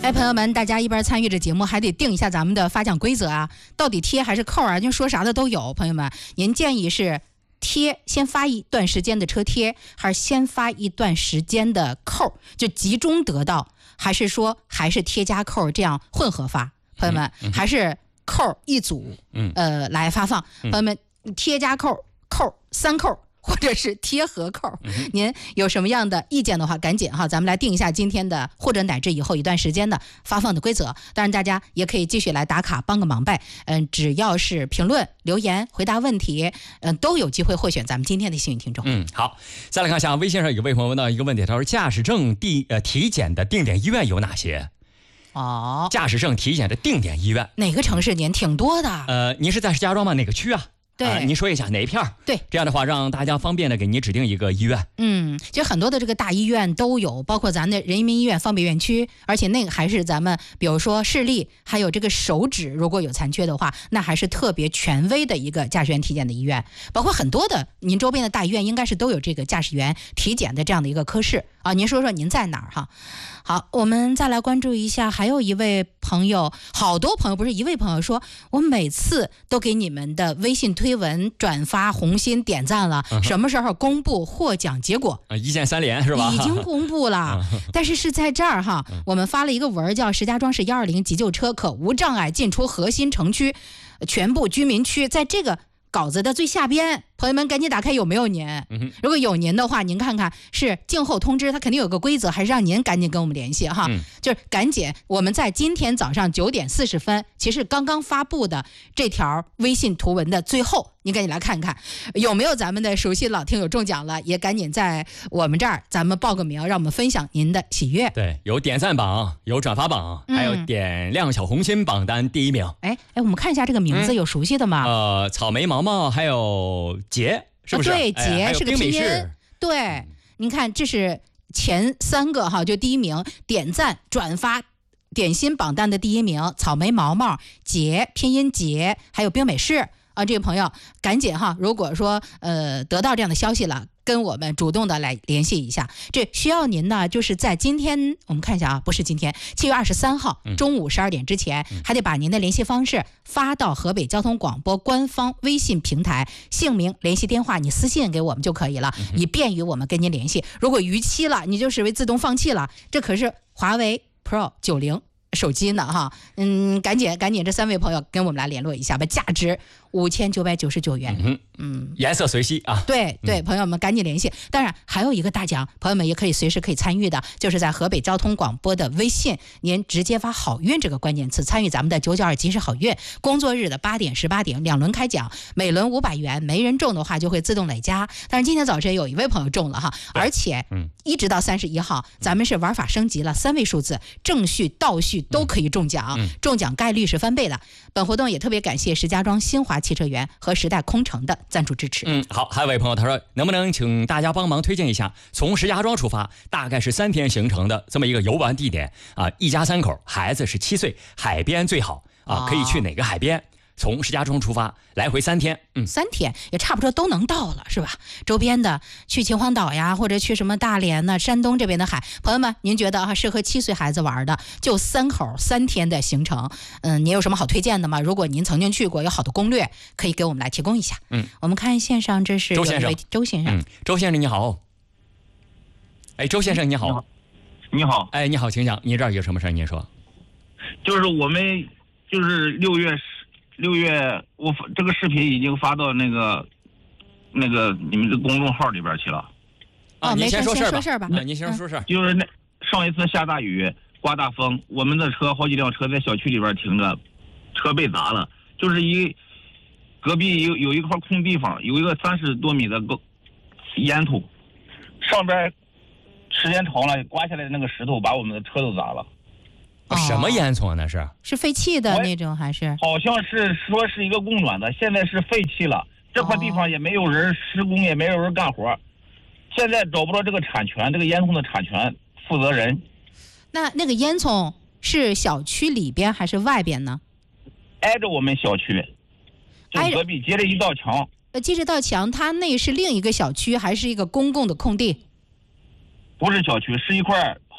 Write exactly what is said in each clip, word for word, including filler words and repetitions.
哎，朋友们，大家一边参与着节目，还得定一下咱们的发奖规则啊，到底贴还是扣啊？就说啥的都有。朋友们，您建议是贴先发一段时间的车贴，还是先发一段时间的扣，就集中得到，还是说还是贴加扣这样混合发？朋友们，嗯嗯、还是扣一组，嗯，呃，来发放。嗯、朋友们，贴加扣，扣三扣。或者是贴合扣，您有什么样的意见的话，赶紧哈，咱们来定一下今天的或者乃至以后一段时间的发放的规则。当然，大家也可以继续来打卡，帮个忙呗。嗯，只要是评论、留言、回答问题，嗯，都有机会获选咱们今天的幸运听众。 嗯，好，再来看一下微信上有位朋友问到一个问题，他说驾驶证地呃体检的定点医院有哪些？ 哦， 驾驶证体检的定点医院， 哪个城市您挺多的？ 呃，您是在石家庄吗？哪个区啊？ 对、 呃，您说一下哪一片？ 对， 这样的话让大家方便的给您指定一个医院。 嗯，就很多的这个大医院都有，包括咱的人民医院方北院区，而且那个还是咱们比如说视力还有这个手指如果有残缺的话，那还是特别权威的一个驾驶员体检的医院。包括很多的您周边的大医院应该是都有这个驾驶员体检的这样的一个科室啊。您说说您在哪儿哈？好，我们再来关注一下，还有一位朋友，好多朋友不是一位朋友说，我每次都给你们的微信推文转发红心点赞了，嗯、什么时候公布获奖结果？ 啊，一键三连是吧？ 已经公布了，但是是在这儿哈，我们发了一个文叫石家庄市一二零急救车可无障碍进出核心城区全部居民区，在这个稿子的最下边，朋友们赶紧打开有没有您？如果有您的话，您看看是静候通知，它肯定有个规则，还是让您赶紧跟我们联系哈？嗯、就是赶紧，我们在今天早上九点四十分，其实刚刚发布的这条微信图文的最后，您赶紧来看看有没有咱们的熟悉老听友中奖了，也赶紧在我们这儿咱们报个名，让我们分享您的喜悦。 对，有点赞榜，有转发榜，还有点亮小红心榜单第一名。 哎、嗯、哎，我们看一下这个名字有熟悉的吗？ 嗯、呃，草莓毛毛还有杰。是不是？ 啊、对，杰、 哎、 是个拼音。对，您看，这是前三个哈，就第一名，点赞转发点心榜单的第一名，草莓毛毛、杰拼音杰，还有冰美式啊，这位朋友赶紧哈，如果说呃得到这样的消息了，跟我们主动的来联系一下。这需要您呢，就是在今天我们看一下啊，不是今天，七月二十三号中午十二点之前，嗯、还得把您的联系方式发到河北交通广播官方微信平台，姓名、联系电话，你私信给我们就可以了，嗯、以便于我们跟您联系。如果逾期了，你就视为自动放弃了，这可是华为 Pro 九零手机呢哈，嗯，赶紧赶紧，这三位朋友跟我们来联络一下吧，价值五千九百九十九元， 嗯嗯，颜色随机啊， 对对，嗯、朋友们赶紧联系。当然还有一个大奖，朋友们也可以随时可以参与的，就是在河北交通广播的微信，您直接发好运这个关键词，参与咱们的九九二即时好运，工作日的八点十八点两轮开奖，每轮五百元，没人中的话就会自动累加。但是今天早晨有一位朋友中了哈，而且嗯，一直到三十一号，咱们是玩法升级了，三位数字正序倒序都可以中奖，嗯、中奖概率是翻倍的。本活动也特别感谢石家庄新华汽车园和时代空城的赞助支持。 嗯，好，还有位朋友他说，能不能请大家帮忙推荐一下，从石家庄出发，大概是三天行程的这么一个游玩地点啊？一家三口，孩子是七岁，海边最好啊，可以去哪个海边？从石家庄出发，来回三天，嗯， 三天也差不多都能到了，是吧？周边的去秦皇岛呀，或者去什么大连呢、山东这边的海，朋友们，您觉得哈适合七岁孩子玩的，就三口三天的行程，嗯，您有什么好推荐的吗？如果您曾经去过，有好的攻略，可以给我们来提供一下。嗯，我们看线上，这是周先生， 周先生， 嗯，周先生你好，哎，周先生你好， 你好，你好， 哎，你好，请讲，你这儿有什么事儿？您说， 就是我们就是六月十。六月，我这个视频已经发到那个那个你们的公众号里边去了。 啊，您先说事儿吧。 那您先说事儿。 就是那上一次下大雨，刮大风，我们的车好几辆车在小区里边停着，车被砸了。就是一隔壁有有一块空地方，有一个三十多米的个烟囱，上边时间长了，刮下来的那个石头把我们的车都砸了。 什么烟囱那是？ 是废弃的那种还是？ 好像是说是一个供暖的，现在是废弃了。这块地方也没有人施工，也没有人干活，现在找不到这个产权，这个烟囱的产权负责人。 那那个烟囱是小区里边还是外边呢？ 挨着我们小区，就隔壁接着一道墙。 呃，接着道墙，它那是另一个小区还是一个公共的空地？ 不是小区，是一块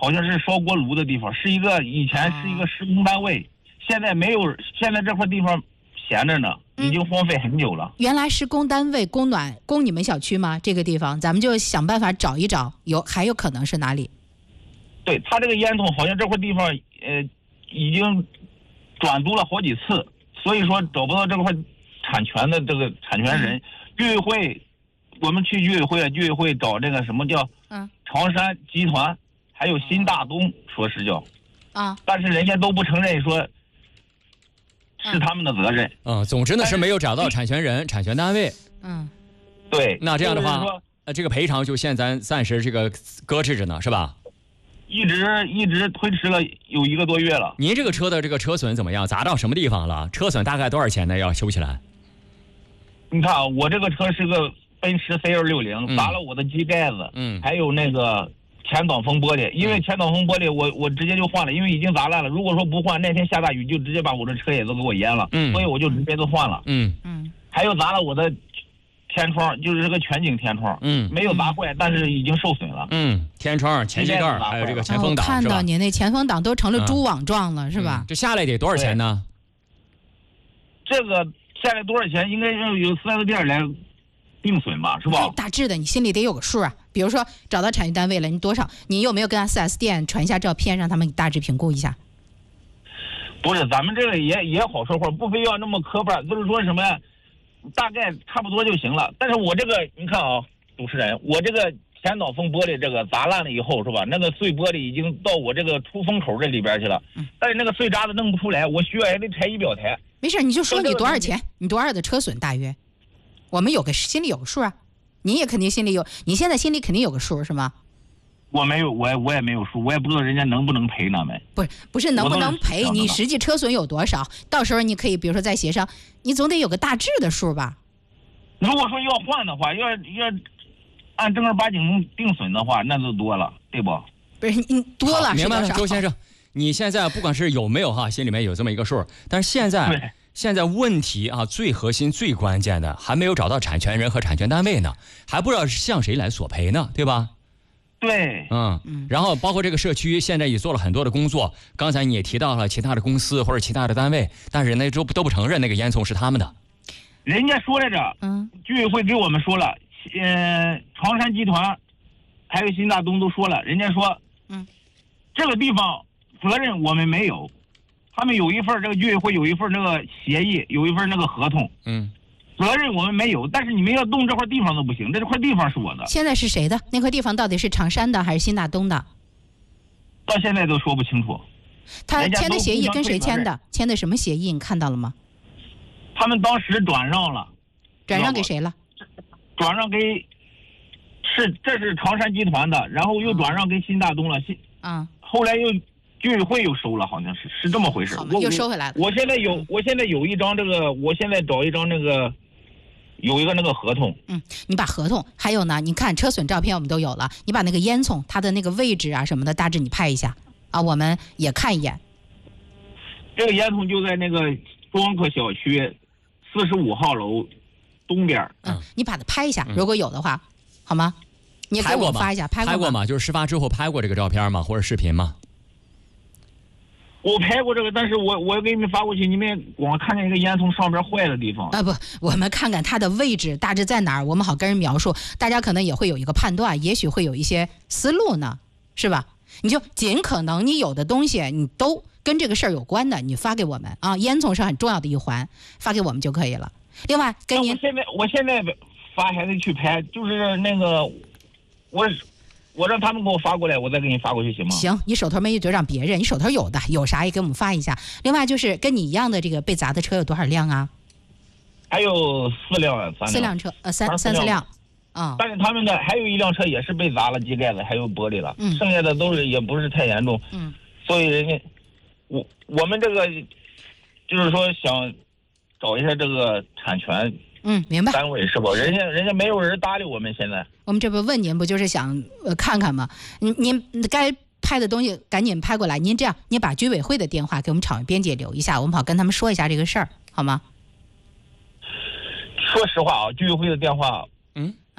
好像是烧锅炉的地方，是一个以前是一个施工单位，现在没有，现在这块地方闲着呢，已经荒废很久了。 原来施工单位供暖供你们小区吗？这个地方咱们就想办法找一找，有还有可能是哪里？ 对，他这个烟囱好像这块地方呃已经转租了好几次，所以说找不到这块产权的这个产权人。居委会，我们去居委会，居委会找这个什么叫嗯长山集团，还有新大东，说是叫啊， 但是人家都不承认说是他们的责任。 嗯，总之呢是没有找到产权人、产权单位。 嗯， 对， 那这样的话就是说， 呃，这个赔偿就现在暂时这个搁置着呢，是吧？ 一直一直推迟了有一个多月了。 您这个车的这个车损怎么样？砸到什么地方了？车损大概多少钱呢？要修起来？ 你看啊，我这个车是个奔驰 C 二六零， 嗯砸了我的机盖子， 嗯还有那个前挡风玻璃，因为前挡风玻璃我我直接就换了，因为已经砸烂了。如果说不换，那天下大雨就直接把我的车也都给我淹了， 嗯所以我就直接都换了。 嗯嗯， 还有砸了我的天窗，就是这个全景天窗， 嗯没有砸坏，但是已经受损了。 嗯，天窗、前机盖还有这个前哦我风挡，是吧？ 看到你那前风挡都成了嗯蛛网状了，是吧嗯？这下来得多少钱呢？ 这个下来多少钱？应该要有四 S 店来定损吧，是吧？ 大致的你心里得有个数啊。比如说找到产权单位了，你多少？你有没有跟 四 S 店传一下照片，让他们大致评估一下？ 不是，咱们这个也也好说话，不非要那么磕巴，就是说什么呀，大概差不多就行了。但是我这个，你看啊，主持人，我这个前挡风玻璃这个砸烂了以后，是吧？那个碎玻璃已经到我这个出风口这里边去了，但是那个碎渣子弄不出来，我需要也得拆仪表台。 没事，你就说你多少钱，你多少的车损大约，我们有个心里有个数啊。你也肯定心里有，你现在心里肯定有个数是吗？ 我没有，我也我也没有数，我也不知道人家能不能赔咱们。 不是不是能不能赔，你实际车损有多少？到时候你可以比如说再协商，你总得有个大致的数吧。 如果说要换的话，要要按正儿八经定损的话，那就多了，对不？ 不是你多了， 明白了，周先生，你现在不管是有没有哈，心里面有这么一个数，但是现在现在问题啊，最核心、最关键的还没有找到产权人和产权单位呢，还不知道向谁来索赔呢，对吧？ 对， 嗯，然后包括这个社区现在也做了很多的工作，刚才你也提到了其他的公司或者其他的单位，但是人家都都不承认那个烟囱是他们的。 人家说来着， 嗯， 居委会给我们说了，呃，长山集团还有新大东都说了，人家说， 嗯， 这个地方责任我们没有，他们有一份这个居委会有一份那个协议，有一份那个合同， 嗯， 责任我们没有，但是你们要动这块地方都不行，这块地方是我的。 现在是谁的？那块地方到底是长山的还是新大东的？ 到现在都说不清楚。 他签的协议跟谁签的？签的什么协议？你看到了吗？ 他们当时转让了。 转让给谁了？ 转让给是这是长山集团的，然后又转让给新大东了。新啊、嗯， 后来又居委会又收了，好像是是这么回事。 又收回来了。 我现在有，我现在有一张这个，我现在找一张那个，有一个那个合同。 嗯，你把合同，还有呢，你看车损照片我们都有了，你把那个烟囱它的那个位置啊什么的，大致你拍一下啊，我们也看一眼。 这个烟囱就在那个庄科小区四十五号楼东边。 嗯，你把它拍一下，如果有的话，好吗？你也给我发一下，拍过吗？拍过吗？就是事发之后拍过这个照片吗？或者视频吗？ 我拍过这个，但是我我给你们发过去，你们光看见一个烟囱上边坏的地方啊！不，我们看看它的位置大致在哪儿，我们好跟人描述，大家可能也会有一个判断，也许会有一些思路呢，是吧？你就尽可能你有的东西你都跟这个事儿有关的，你发给我们啊，烟囱是很重要的一环，发给我们就可以了。另外，跟您我现在我现在发还得去拍，就是那个我。我让他们给我发过来，我再给你发过去行吗？ 行，你手头没有就让别人，你手头有的有啥也给我们发一下。另外就是跟你一样的这个被砸的车有多少辆啊？ 还有四辆，三辆。 四辆车，呃，三三四辆，啊、嗯。 但是他们的还有一辆车也是被砸了机盖子，还有玻璃了， 嗯， 剩下的都是也不是太严重， 嗯。 所以人家，我我们这个就是说想找一下这个产权。 嗯，明白。 单位是不？人家人家没有人搭理我们现在。 我们这不问您，不就是想呃看看吗？您您该拍的东西赶紧拍过来。您这样，您把居委会的电话给我们场编辑留一下，我们好跟他们说一下这个事儿，好吗？ 说实话啊，居委会的电话， 嗯，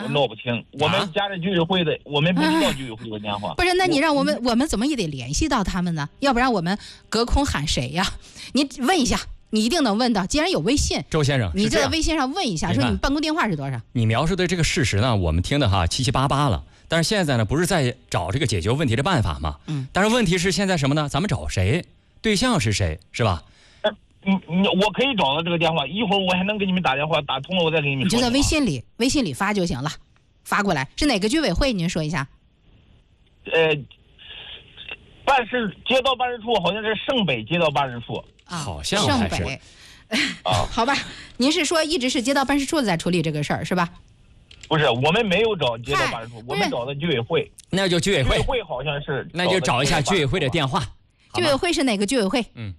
我闹不清。我们家里居委会的，我们不知道居委会的电话。 不是，那你让我们我们怎么也得联系到他们呢？要不然我们隔空喊谁呀？你问一下，你一定能问到。既然有微信， 周先生， 你就在微信上问一下，说你们办公电话是多少？ 你描述的这个事实呢，我们听的哈七七八八了。但是现在呢，不是在找这个解决问题的办法吗？嗯。但是问题是现在什么呢？咱们找谁？对象是谁？是吧？ 嗯嗯，我可以找到这个电话，一会儿我还能给你们打电话，打通了我再给你们说。 你就在微信里，微信里发就行了，发过来。是哪个居委会？您说一下。 呃，办事街道办事处好像是盛北街道办事处。 啊， 好像盛北。啊，好吧，您是说一直是街道办事处在处理这个事儿是吧？ 不是，我们没有找街道办事处，我们找的居委会。 那就居委会。 居委会好像是。 那就找一下居委会的电话。 居委会是哪个居委会？ 嗯。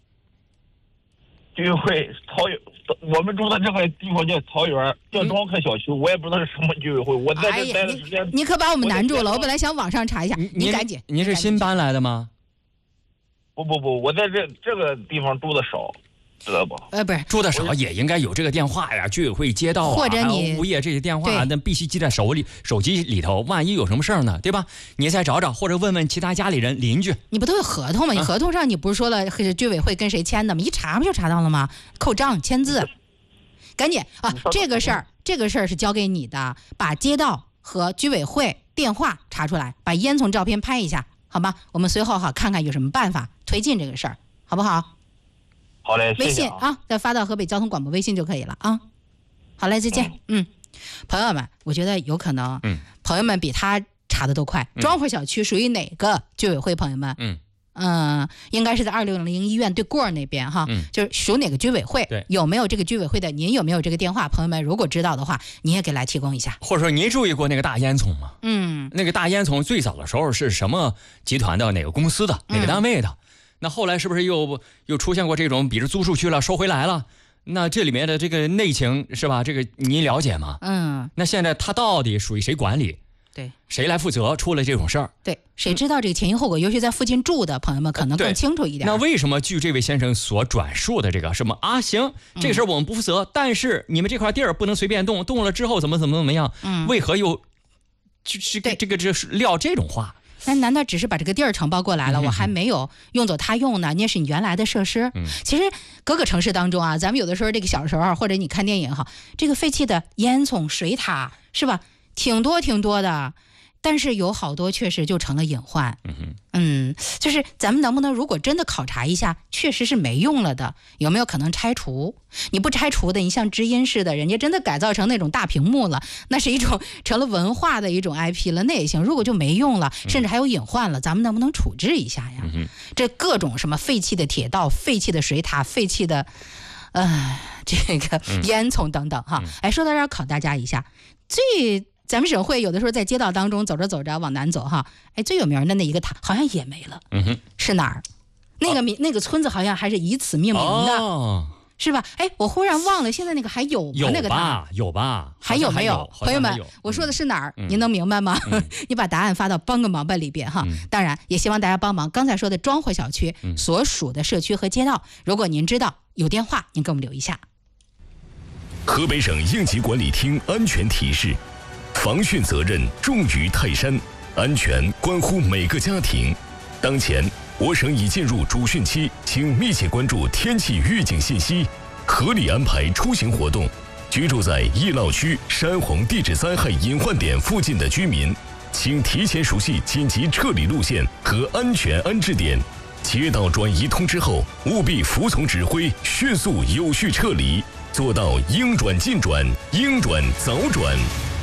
居委会曹园，我们住的这个地方叫曹园，叫庄客小区，我也不知道是什么居委会。我在这待的时间、哎， 你可把我们难住了。我本来想网上查一下，你赶紧。 您是新搬来的吗？ 不不不，我在这这个地方住的少，知道不？ 呃，不是住的少也应该有这个电话呀，居委会、街道啊， 或者你物业这些电话，那必须记在手里、手机里头。万一有什么事儿呢，对吧？你再找找，或者问问其他家里人、邻居。 你不都有合同吗？你合同上你不是说了是居委会跟谁签的吗？一查不就查到了吗？扣章、签字，赶紧啊！这个事儿，这个事儿是交给你的，把街道和居委会电话查出来，把烟囱照片拍一下，好吗？我们随后好看看有什么办法推进这个事儿，好不好？ 好嘞， 微信啊， 再发到河北交通广播微信就可以了啊。好嘞，再见。嗯，嗯朋友们，我觉得有可能，嗯，朋友们比他查的都快。嗯、庄户小区属于哪个居委会？朋友们，嗯嗯、呃，应该是在二六零医院对过那边哈，嗯、就是属哪个居委会？ 对， 有没有这个居委会的？您有没有这个电话？朋友们，如果知道的话，您也给来提供一下。 或者说，您注意过那个大烟囱吗？ 嗯， 那个大烟囱最早的时候是什么集团的？哪个公司的？哪个单位的？嗯那后来是不是又又出现过这种，比如租出去了收回来了？那这里面的这个内情是吧？这个您了解吗？ 嗯。 那现在它到底属于谁管理？ 对， 谁来负责？出了这种事儿？ 对，谁知道这个前因后果？尤其在附近住的朋友们可能更清楚一点。 那为什么据这位先生所转述的这个什么啊？行，这个事儿我们不负责，嗯、但是你们这块地儿不能随便动，动了之后怎么怎么怎么样？嗯。为何又就是这个这个这撂这种话？ 那难道只是把这个地儿承包过来了，嗯、我还没有用作他用呢？那是你原来的设施。嗯、其实各个城市当中啊，咱们有的时候这个小时候或者你看电影哈，这个废弃的烟囱、水塔是吧，挺多挺多的。但是有好多确实就成了隐患。嗯嗯，就是咱们能不能如果真的考察一下，确实是没用了的，有没有可能拆除？你不拆除的，你像知音似的，人家真的改造成那种大屏幕了，那是一种成了文化的一种 I P 了，那也行。如果就没用了，甚至还有隐患了，咱们能不能处置一下呀？嗯、这各种什么废弃的铁道、废弃的水塔、废弃的，呃，这个烟囱等等哈。哎，说到这儿考大家一下，最。咱们省会有的时候在街道当中走着走着往南走哈，哎，最有名的那一个塔好像也没了，嗯哼，是哪儿？那个名、哦、那个村子好像还是以此命名的，哦、是吧？哎，我忽然忘了，现在那个还有吗？ 有那个塔有吧？ 还有没有？朋友们， 嗯、 我说的是哪儿？嗯、您能明白吗？嗯、你把答案发到帮个忙吧里边哈。嗯、当然，也希望大家帮忙。刚才说的庄户小区所属的社区和街道，如果您知道有电话，您给我们留一下。 河北省应急管理厅安全提示。防汛责任重于泰山，安全关乎每个家庭。当前，我省已进入主汛期，请密切关注天气预警信息，合理安排出行活动。居住在易涝区、山洪地质灾害隐患点附近的居民，请提前熟悉紧急撤离路线和安全安置点。接到转移通知后，务必服从指挥，迅速有序撤离，做到应转尽转，应转早转。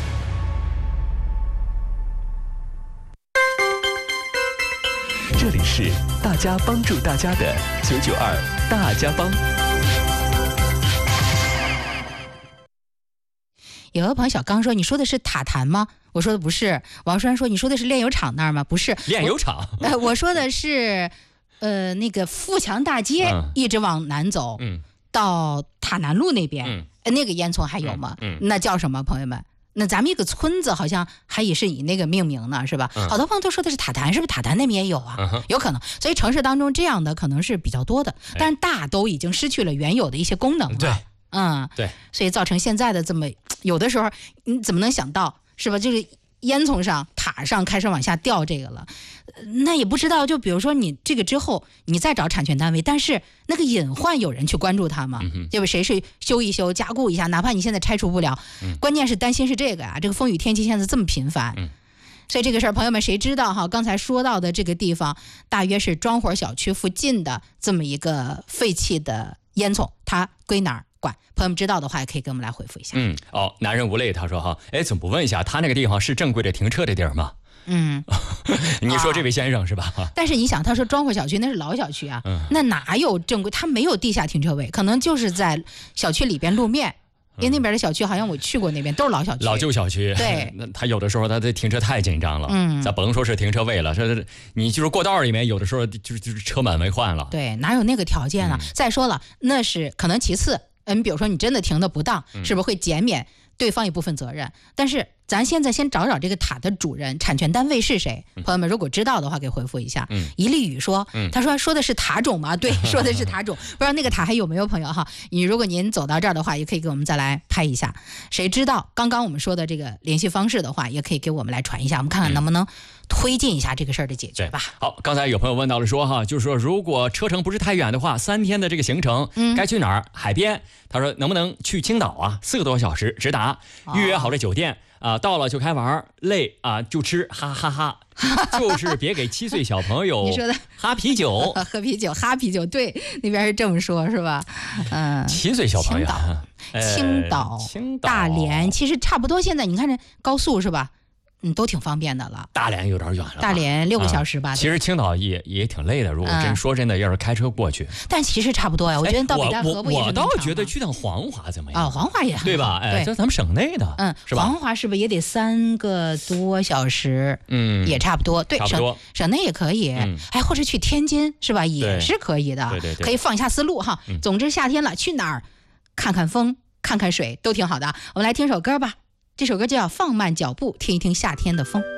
这里是大家帮助大家的九九二大家帮。 有个朋友小刚说：“你说的是塔坛吗？”我说的不是。王栓说：“你说的是炼油厂那儿吗？”不是， 炼油厂。 我,、呃、我说的是，呃，那个富强大街、嗯、一直往南走，嗯，到塔南路那边，嗯，呃、那个烟囱还有吗？嗯，嗯那叫什么？朋友们？那咱们一个村子好像还也是以那个命名呢，是吧？嗯、好多朋友都说的是塔坛，是不是塔坛那边也有啊？嗯、有可能，所以城市当中这样的可能是比较多的，但是大都已经失去了原有的一些功能了。 对， 嗯， 对， 所以造成现在的这么有的时候你怎么能想到是吧？就是烟囱上塔上开始往下掉这个了，那也不知道，就比如说你这个之后你再找产权单位，但是那个隐患有人去关注它吗？对吧？谁是修一修加固一下，哪怕你现在拆除不了， 嗯、 关键是担心是这个呀、啊，这个风雨天气现在这么频繁。 嗯， 所以这个事儿，朋友们谁知道哈？刚才说到的这个地方，大约是庄火小区附近的这么一个废弃的烟囱，它归哪儿管？朋友们知道的话，也可以给我们来回复一下。 嗯，哦，男人无泪，他说哈，哎，怎么不问一下他那个地方是正规的停车的地儿吗？ 嗯， 你说这位先生是吧？ 但是你想，他说庄火小区那是老小区啊， 嗯、 那哪有正规？他没有地下停车位，可能就是在小区里边路面。因为那边的小区好像我去过，那边都是老小区， 老旧小区。 对， 那他有的时候他的停车太紧张了， 嗯， 咱甭说是停车位了，这你就是过道里面，有的时候就是就是车满为患了。 对，哪有那个条件啊？嗯、再说了，那是可能其次，嗯，比如说你真的停的不当，是不是会减免对方一部分责任？嗯、但是咱现在先找找这个塔的主人，产权单位是谁？嗯、朋友们如果知道的话，给回复一下。嗯，一粒雨说，嗯、他说说的是塔种吗？对，说的是塔种，不知道那个塔还有没有朋友哈？你如果您走到这儿的话，也可以给我们再来拍一下。谁知道刚刚我们说的这个联系方式的话，也可以给我们来传一下，我们看看能不能推进一下这个事儿的解决吧。 好，刚才有朋友问到了说哈，就是说如果车程不是太远的话，三天的这个行程，嗯，该去哪儿？海边。他说能不能去青岛啊？四个多小时直达，预约好了酒店。哦啊，到了就开玩，累啊就吃，哈哈哈哈，就是别给七岁小朋友你说的哈啤酒， 喝啤酒哈啤酒，对，那边是这么说，是吧？嗯， 七岁小朋友， 青岛、呃、青岛、 青岛、 大连，其实差不多。现在你看这高速是吧？嗯，都挺方便的了。 大连有点远了， 大连六个小时吧。 啊、其实青岛也也挺累的，如果真、嗯、说真的，要是开车过去， 但其实差不多呀。我觉得到北戴河不也是、 哎、我, 我倒觉得去趟黄华怎么样？ 啊、哦，黄华也很好， 对吧？哎，这咱们省内的， 嗯， 是吧？ 黄华是不是也得三个多小时？ 嗯， 也差不多。对， 差不多。 省省内也可以， 嗯、 哎，或者去天津是吧？也是可以的。 对对对， 可以放一下思路哈。嗯、总之夏天了，去哪儿看看风、看看水都挺好的。我们来听首歌吧，这首歌叫《放慢脚步》，听一听夏天的风。